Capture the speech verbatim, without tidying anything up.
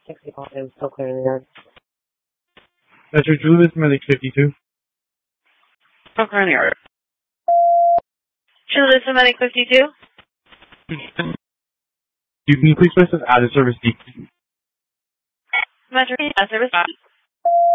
sixty positive, still clear the yard. Metro Julius, Medic fifty-two. Still clear the yard. Julius, Medic fifty-two. You can you please press this out of service D? Metro, uh, service D.